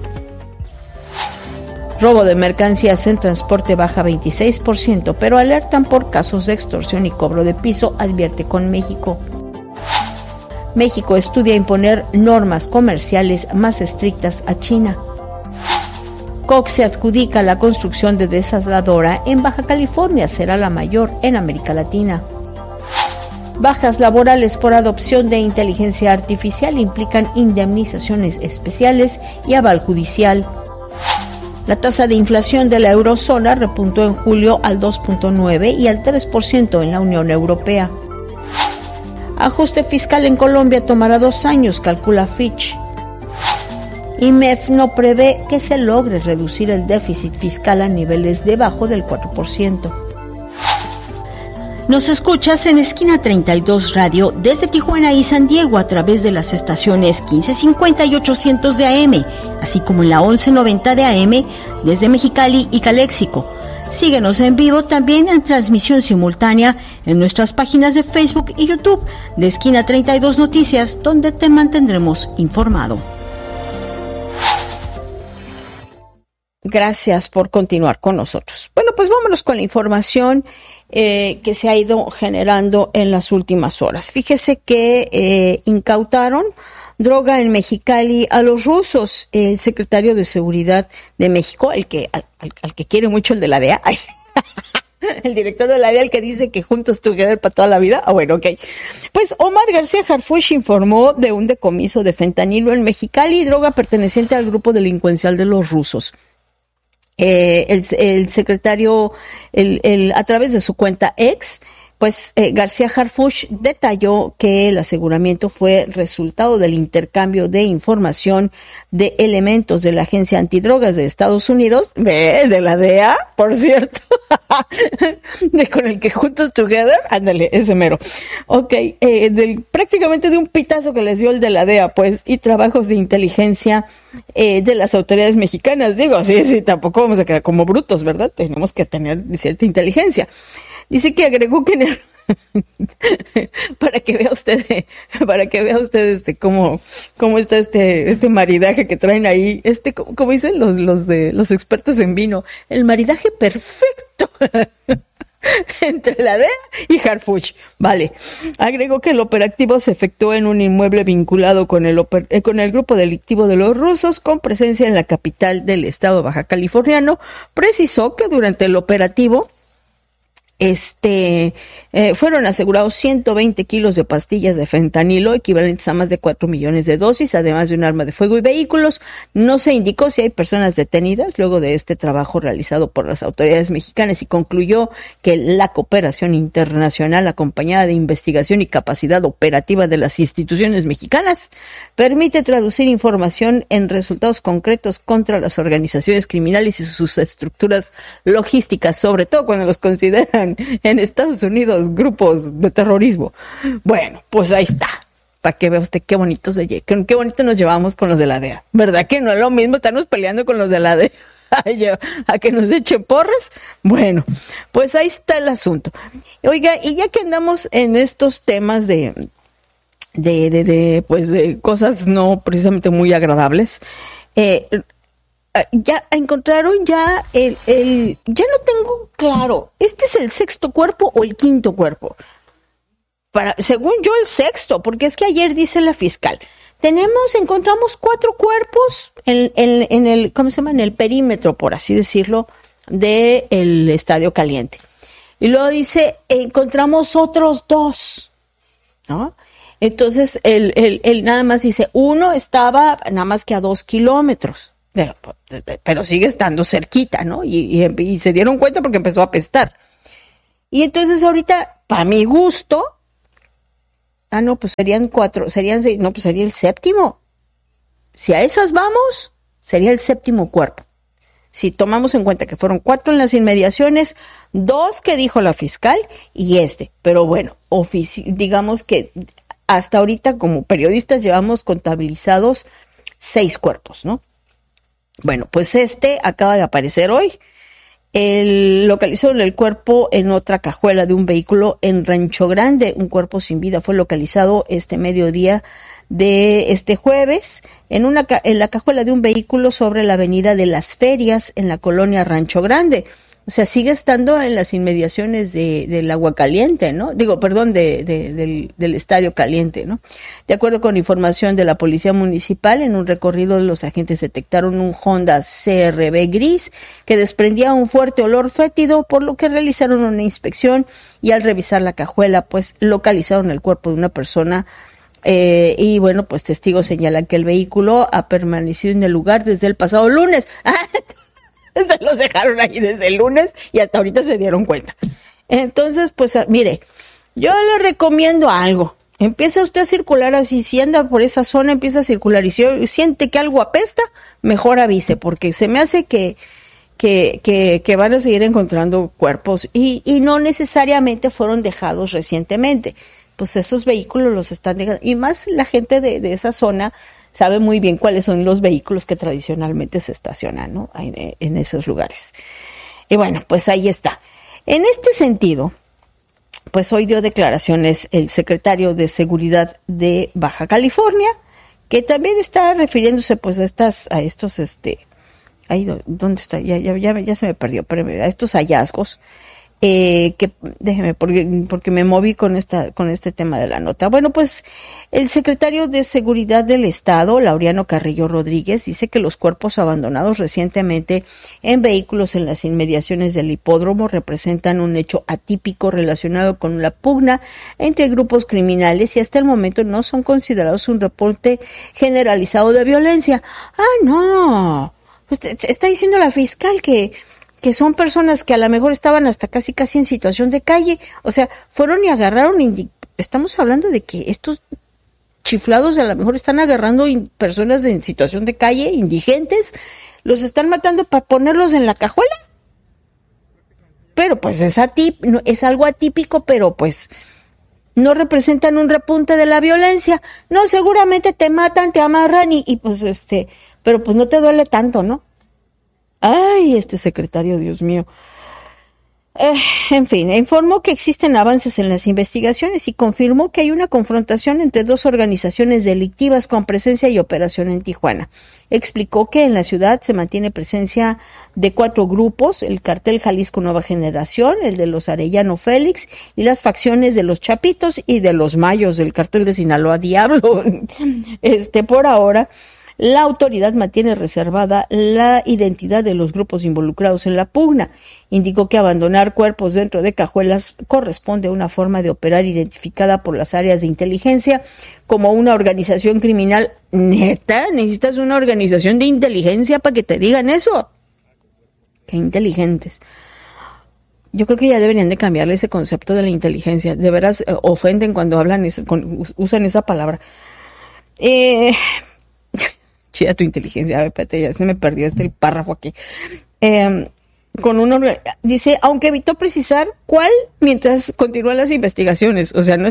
Robo de mercancías en transporte baja 26%, pero alertan por casos de extorsión y cobro de piso, advierte Conméxico. México estudia imponer normas comerciales más estrictas a China. Cox se adjudica la construcción de desaladora en Baja California, será la mayor en América Latina. Bajas laborales por adopción de inteligencia artificial implican indemnizaciones especiales y aval judicial. La tasa de inflación de la eurozona repuntó en julio al 2.9% y al 3% en la Unión Europea. Ajuste fiscal en Colombia tomará 2 años, calcula Fitch. IMEF no prevé que se logre reducir el déficit fiscal a niveles debajo del 4%. Nos escuchas en Esquina 32 Radio desde Tijuana y San Diego a través de las estaciones 1550 y 800 de AM, así como en la 1190 de AM desde Mexicali y Caléxico. Síguenos en vivo también en transmisión simultánea en nuestras páginas de Facebook y YouTube de Esquina 32 Noticias, donde te mantendremos informado. Gracias por continuar con nosotros. Bueno, pues vámonos con la información que se ha ido generando en las últimas horas. Fíjese que incautaron droga en Mexicali a los rusos. El secretario de Seguridad de México, al que quiere mucho, el de la DEA, el director de la DEA, el que dice que juntos together para toda la vida. Bueno, ok. Pues Omar García Harfuch informó de un decomiso de fentanilo en Mexicali, droga perteneciente al grupo delincuencial de los rusos. El secretario, a través de su cuenta X, pues García Harfuch detalló que el aseguramiento fue resultado del intercambio de información de elementos de la Agencia Antidrogas de Estados Unidos, de la DEA, por cierto, con el que juntos together, ándale, ese mero, prácticamente de un pitazo que les dio el de la DEA, pues, y trabajos de inteligencia de las autoridades mexicanas. Digo, sí, tampoco vamos a quedar como brutos, ¿verdad? Tenemos que tener cierta inteligencia. Dice que agregó que para que vea usted cómo está este maridaje que traen ahí, como dicen los expertos en vino, el maridaje perfecto entre la DEA y Harfuch. Vale. Agregó que el operativo se efectuó en un inmueble vinculado con el grupo delictivo de los rusos, con presencia en la capital del estado baja californiano. Precisó que durante el operativo fueron asegurados 120 kilos de pastillas de fentanilo, equivalentes a más de 4 millones de dosis, además de un arma de fuego y vehículos. No se indicó si hay personas detenidas luego de este trabajo realizado por las autoridades mexicanas, y concluyó que la cooperación internacional acompañada de investigación y capacidad operativa de las instituciones mexicanas permite traducir información en resultados concretos contra las organizaciones criminales y sus estructuras logísticas, sobre todo cuando los consideran en Estados Unidos grupos de terrorismo. Bueno, pues ahí está, para que vea usted qué bonito nos llevamos con los de la DEA, ¿verdad? Que no es lo mismo estarnos peleando con los de la DEA a que nos echen porras. Bueno, pues ahí está el asunto. Oiga, y ya que andamos en estos temas de cosas no precisamente muy agradables, ya encontraron ya ya no tengo claro, ¿este es el sexto cuerpo o el quinto cuerpo? Según yo, el sexto, porque es que ayer dice la fiscal, encontramos 4 cuerpos en el, ¿cómo se llama? En el perímetro, por así decirlo, del Estadio Caliente. Y luego dice, encontramos otros 2, ¿no? Entonces, él nada más dice, uno estaba nada más que a 2 kilómetros, pero sigue estando cerquita, ¿no? Y se dieron cuenta porque empezó a apestar. Y entonces ahorita, para mi gusto, no, pues serían 4, serían 6, no, pues sería el séptimo. Si a esas vamos, sería el séptimo cuerpo. Si tomamos en cuenta que fueron 4 en las inmediaciones, 2 que dijo la fiscal y pero bueno, digamos que hasta ahorita como periodistas llevamos contabilizados 6 cuerpos, ¿no? Bueno, pues acaba de aparecer hoy. Localizaron el cuerpo en otra cajuela de un vehículo en Rancho Grande. Un cuerpo sin vida fue localizado este mediodía de este jueves en la cajuela de un vehículo sobre la avenida de las Ferias en la colonia Rancho Grande. O sea, sigue estando en las inmediaciones del Agua Caliente, ¿no? Del Estadio Caliente, ¿no? De acuerdo con información de la Policía Municipal, en un recorrido los agentes detectaron un Honda CR-V gris que desprendía un fuerte olor fétido, por lo que realizaron una inspección y al revisar la cajuela, pues localizaron el cuerpo de una persona. Y bueno, pues testigos señalan que el vehículo ha permanecido en el lugar desde el pasado lunes. Se los dejaron ahí desde el lunes y hasta ahorita se dieron cuenta. Entonces, pues mire, yo le recomiendo algo. Empieza usted a circular así, si anda por esa zona, empieza a circular y si siente que algo apesta, mejor avise, porque se me hace que van a seguir encontrando cuerpos y no necesariamente fueron dejados recientemente. Pues esos vehículos los están dejando, y más la gente de esa zona sabe muy bien cuáles son los vehículos que tradicionalmente se estacionan, ¿no? En esos lugares. Y bueno, pues ahí está. En este sentido, pues hoy dio declaraciones el secretario de Seguridad de Baja California, que también está refiriéndose pues a estos, ahí, ¿dónde está? Ya se me perdió, pero a estos hallazgos. Que déjeme porque me moví con este tema de la nota. Bueno, pues el secretario de Seguridad del Estado, Laureano Carrillo Rodríguez, dice que los cuerpos abandonados recientemente en vehículos en las inmediaciones del hipódromo representan un hecho atípico relacionado con la pugna entre grupos criminales y hasta el momento no son considerados un reporte generalizado de violencia. No, está diciendo la fiscal que son personas que a lo mejor estaban hasta casi en situación de calle, o sea, fueron y agarraron, estamos hablando de que estos chiflados a lo mejor están agarrando personas en situación de calle, indigentes, los están matando para ponerlos en la cajuela. Pero pues es algo atípico, pero pues no representan un repunte de la violencia. No, seguramente te matan, te amarran y pues pero pues no te duele tanto, ¿no? Ay, este secretario, Dios mío. En fin, informó que existen avances en las investigaciones y confirmó que hay una confrontación entre 2 organizaciones delictivas con presencia y operación en Tijuana. Explicó que en la ciudad se mantiene presencia de 4 grupos, el cartel Jalisco Nueva Generación, el de los Arellano Félix y las facciones de los Chapitos y de los Mayos del cartel de Sinaloa Diablo. Por ahora, la autoridad mantiene reservada la identidad de los grupos involucrados en la pugna. Indicó que abandonar cuerpos dentro de cajuelas corresponde a una forma de operar identificada por las áreas de inteligencia como una organización criminal. ¿Neta? ¿Necesitas una organización de inteligencia para que te digan eso? ¡Qué inteligentes! Yo creo que ya deberían de cambiarle ese concepto de la inteligencia. De veras ofenden cuando usan esa palabra. Chida tu inteligencia, espérate, ya se me perdió el párrafo aquí. dice, aunque evitó precisar cuál mientras continúan las investigaciones. O sea, no es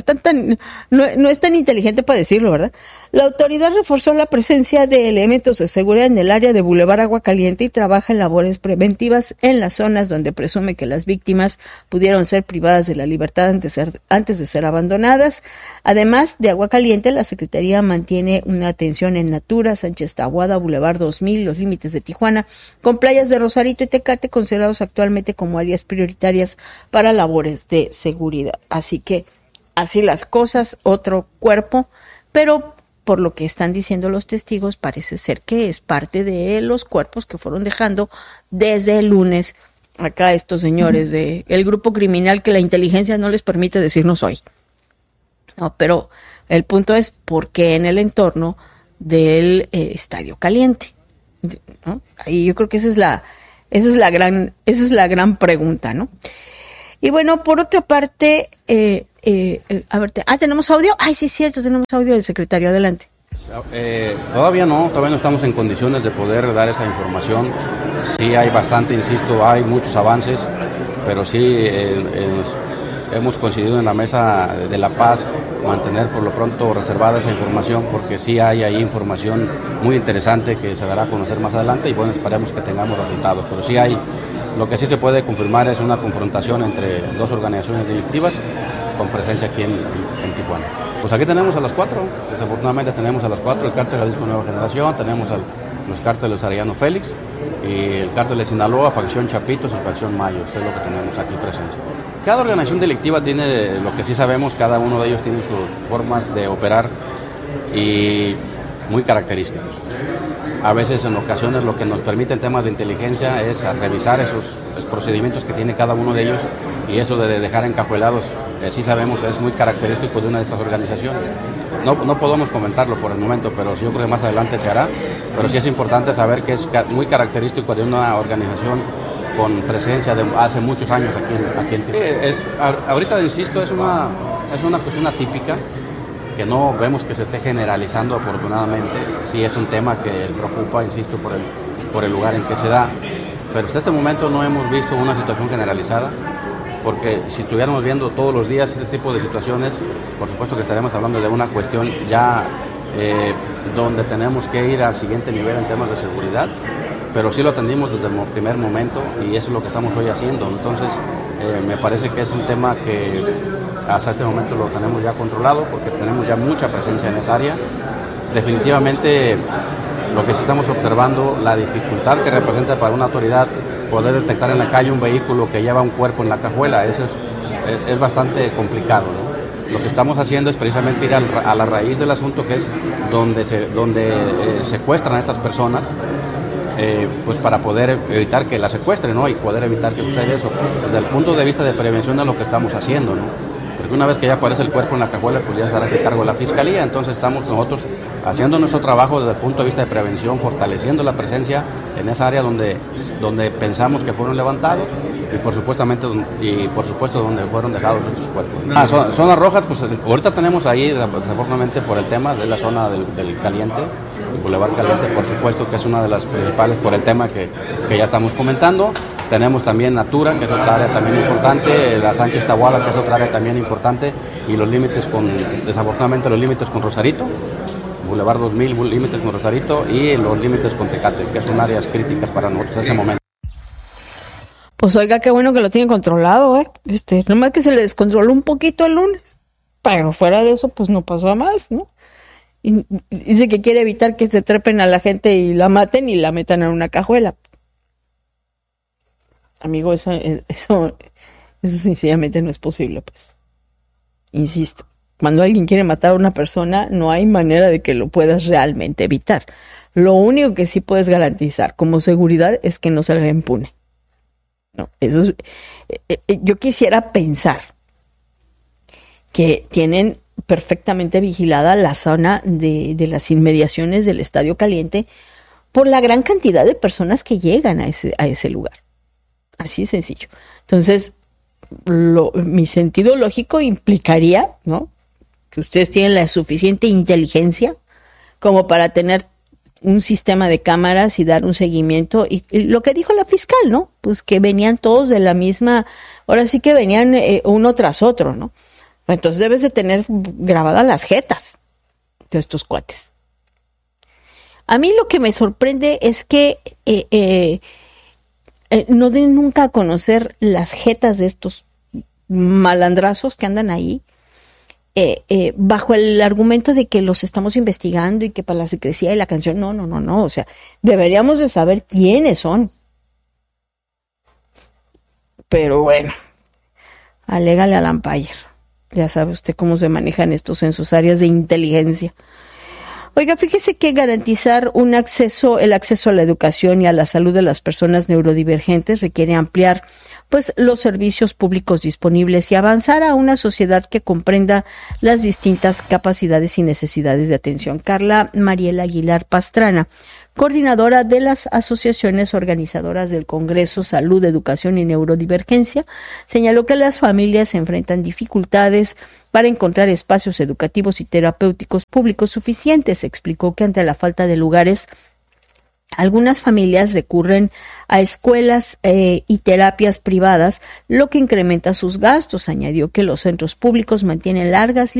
tan inteligente para decirlo, ¿verdad? La autoridad reforzó la presencia de elementos de seguridad en el área de Boulevard Agua Caliente y trabaja en labores preventivas en las zonas donde presume que las víctimas pudieron ser privadas de la libertad antes de ser abandonadas. Además de Agua Caliente, la Secretaría mantiene una atención en Natura, Sánchez Taboada, Boulevard 2000, los límites de Tijuana, con playas de Rosarito y Tecate considerados actualmente como áreas prioritarias para labores de seguridad. Así que, así las cosas, otro cuerpo, pero por lo que están diciendo los testigos, parece ser que es parte de los cuerpos que fueron dejando desde el lunes acá estos señores del grupo criminal que la inteligencia no les permite decirnos hoy. No, pero el punto es por qué en el entorno del Estadio Caliente, ¿no? Ahí yo creo que esa es la gran pregunta, ¿no? Y bueno, por otra parte, a ver, ¿tenemos audio? Ay, sí, es cierto, tenemos audio del secretario, adelante. Todavía no estamos en condiciones de poder dar esa información. Sí hay bastante, insisto, hay muchos avances, pero sí hemos coincidido en la mesa de la paz mantener por lo pronto reservada esa información, porque sí hay ahí información muy interesante que se dará a conocer más adelante y bueno, esperemos que tengamos resultados, pero sí hay. Lo que sí se puede confirmar es una confrontación entre dos organizaciones delictivas con presencia aquí en Tijuana. Pues aquí tenemos a las 4, desafortunadamente tenemos a las 4 el cártel Jalisco Nueva Generación, tenemos los cárteles Arellano Félix y el cártel de Sinaloa, facción Chapitos y facción Mayos, es lo que tenemos aquí presencia. Cada organización delictiva tiene, lo que sí sabemos, cada uno de ellos tiene sus formas de operar y muy característicos. A veces, en ocasiones, lo que nos permite en temas de inteligencia es revisar esos procedimientos que tiene cada uno de ellos y eso de dejar encajuelados, sí sabemos, es muy característico de una de estas organizaciones. No podemos comentarlo por el momento, pero yo creo que más adelante se hará. Pero sí es importante saber que es muy característico de una organización con presencia de hace muchos años aquí en Tijuana. Ahorita, insisto, es una cuestión atípica que no vemos que se esté generalizando, afortunadamente. Sí es un tema que preocupa, insisto, por el lugar en que se da, pero hasta este momento no hemos visto una situación generalizada, porque si estuviéramos viendo todos los días este tipo de situaciones, por supuesto que estaríamos hablando de una cuestión ya donde tenemos que ir al siguiente nivel en temas de seguridad, pero sí lo atendimos desde el primer momento y eso es lo que estamos hoy haciendo. Entonces me parece que es un tema que hasta este momento lo tenemos ya controlado porque tenemos ya mucha presencia en esa área. Definitivamente lo que sí estamos observando, la dificultad que representa para una autoridad poder detectar en la calle un vehículo que lleva un cuerpo en la cajuela, eso es bastante complicado, ¿no? Lo que estamos haciendo es precisamente ir a la raíz del asunto, que es donde secuestran a estas personas, pues para poder evitar que la secuestren, ¿no? Y poder evitar que suceda eso. Desde el punto de vista de prevención es lo que estamos haciendo, ¿no? Porque una vez que ya aparece el cuerpo en la cajuela, pues ya se hará ese cargo de la Fiscalía. Entonces estamos nosotros haciendo nuestro trabajo desde el punto de vista de prevención, fortaleciendo la presencia en esa área donde pensamos que fueron levantados y por supuesto donde fueron dejados estos cuerpos. Zonas rojas, pues ahorita tenemos ahí, desafortunadamente por el tema de la zona del Caliente, el Boulevard Caliente, por supuesto que es una de las principales por el tema que ya estamos comentando. Tenemos también Natura, que es otra área también importante, la Sánchez Taboada, que es otra área también importante, y desafortunadamente los límites con Rosarito, Boulevard 2000, límites con Rosarito, y los límites con Tecate, que son áreas críticas para nosotros en este momento. Pues oiga, qué bueno que lo tienen controlado, nomás que se le descontroló un poquito el lunes, pero fuera de eso, pues no pasó a más, ¿no? Y dice que quiere evitar que se trepen a la gente y la maten y la metan en una cajuela. Amigo, eso sencillamente no es posible, pues. Insisto, cuando alguien quiere matar a una persona, no hay manera de que lo puedas realmente evitar. Lo único que sí puedes garantizar como seguridad es que no salga impune. No, yo quisiera pensar que tienen perfectamente vigilada la zona de las inmediaciones del Estadio Caliente por la gran cantidad de personas que llegan a ese lugar. Así de sencillo. Entonces, mi sentido lógico implicaría, ¿no?, que ustedes tienen la suficiente inteligencia como para tener un sistema de cámaras y dar un seguimiento. Y lo que dijo la fiscal, ¿no? Pues que venían todos de la misma, ahora sí que venían uno tras otro, ¿no? Entonces debes de tener grabadas las jetas de estos cuates. A mí lo que me sorprende es que no den nunca a conocer las jetas de estos malandrazos que andan ahí, bajo el argumento de que los estamos investigando y que para la secrecía y la canción, no, o sea, deberíamos de saber quiénes son. Pero bueno, alégale al Empire. Ya sabe usted cómo se manejan estos en sus áreas de inteligencia. Oiga, fíjese que garantizar el acceso a la educación y a la salud de las personas neurodivergentes requiere ampliar pues los servicios públicos disponibles y avanzar a una sociedad que comprenda las distintas capacidades y necesidades de atención. Carla Mariela Aguilar Pastrana, coordinadora de las asociaciones organizadoras del Congreso Salud, Educación y Neurodivergencia, señaló que las familias se enfrentan dificultades para encontrar espacios educativos y terapéuticos públicos suficientes. Explicó que ante la falta de lugares, algunas familias recurren a escuelas y terapias privadas, lo que incrementa sus gastos. Añadió que los centros públicos mantienen largas